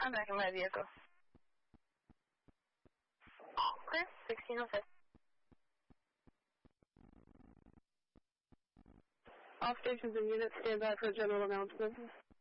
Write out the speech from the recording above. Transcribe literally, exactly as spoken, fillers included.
I'm back in my vehicle. Clear, sixteen oh six. All stations and units stand by for a general announcement.